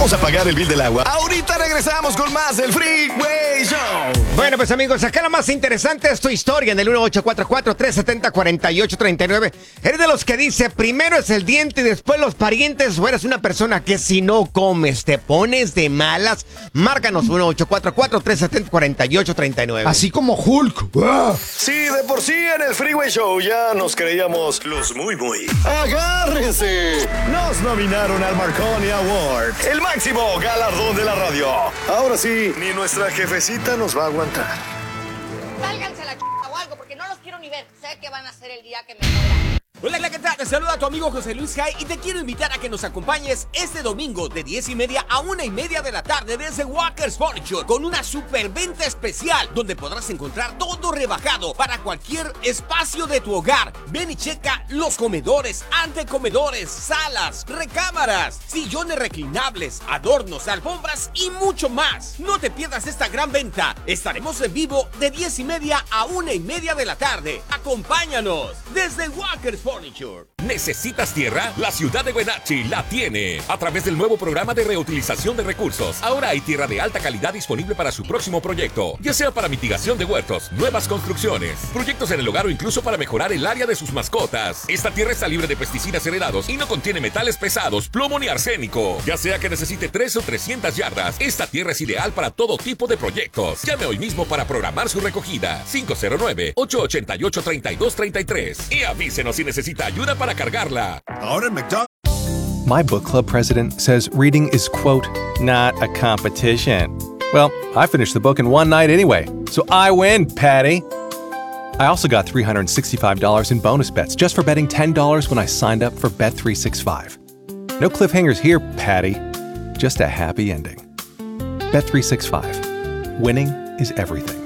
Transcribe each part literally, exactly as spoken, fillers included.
Vamos a pagar el bill del agua. Ahorita regresamos con más del Freeway Show. Bueno, pues amigos, acá lo más interesante es tu historia en el uno ocho cuatro cuatro, tres siete cero, cuatro ocho tres nueve. ¿Eres de los que dice primero es el diente y después los parientes? ¿O eres una persona que si no comes te pones de malas? Márcanos uno ocho cuatro cuatro, tres siete cero, cuatro ocho tres nueve. Así como Hulk. ¡Ah! Sí, de por sí en el Freeway Show ya nos creíamos los muy muy. ¡Agárrense! Nos nominaron al Marconi Award, el máximo galardón de la radio. Ahora sí, ni nuestra jefecita nos va a aguantar. Sálganse la ch... o algo, porque no los quiero ni ver. Sé que van a ser el día que me muera. Hola, ¿qué tal? Te saluda tu amigo José Luis Jai y te quiero invitar a que nos acompañes este domingo de diez y media a una y media de la tarde desde Walker's Furniture con una super venta especial donde podrás encontrar todo rebajado para cualquier espacio de tu hogar. Ven y checa los comedores, antecomedores, salas, recámaras, sillones reclinables, adornos, alfombras y mucho más. No te pierdas esta gran venta. Estaremos en vivo de diez y media a una y media de la tarde. Acompáñanos desde Walker's Furniture. ¿Necesitas tierra? La ciudad de Wenatchee la tiene. A través del nuevo programa de reutilización de recursos, ahora hay tierra de alta calidad disponible para su próximo proyecto, ya sea para mitigación de huertos, nuevas construcciones, proyectos en el hogar o incluso para mejorar el área de sus mascotas. Esta tierra está libre de pesticidas heredados y no contiene metales pesados, plomo ni arsénico. Ya sea que necesite tres o trescientas yardas, esta tierra es ideal para todo tipo de proyectos. Llame hoy mismo para programar su recogida. cinco cero nueve, ocho ocho ocho, tres dos tres tres y avísenos si necesita ayuda para cargarla. Ahora en McDonald's. My book club president says reading is, quote, not a competition. Well, I finished the book in one night anyway, so I win, Patty. I also got three hundred sixty-five dollars in bonus bets just for betting ten dollars when I signed up for Bet three sixty-five. No cliffhangers here, Patty. Just a happy ending. Bet three sixty-five. Winning is everything.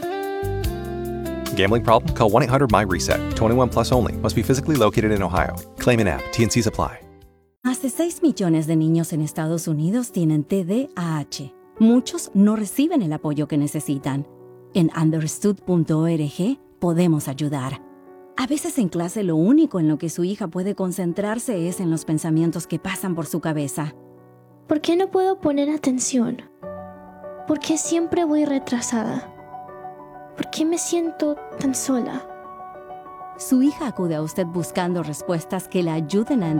Gambling problem? Call one eight hundred my reset. twenty-one plus only. Must be physically located in Ohio. Claim in app. T N Cs apply. Más de seis millones de niños en Estados Unidos tienen T D A H. Muchos no reciben el apoyo que necesitan. En understood punto org podemos ayudar. A veces en clase lo único en lo que su hija puede concentrarse es en los pensamientos que pasan por su cabeza. ¿Por qué no puedo poner atención? ¿Por qué siempre voy retrasada? ¿Por qué me siento tan sola? Su hija acude a usted buscando respuestas que la ayuden a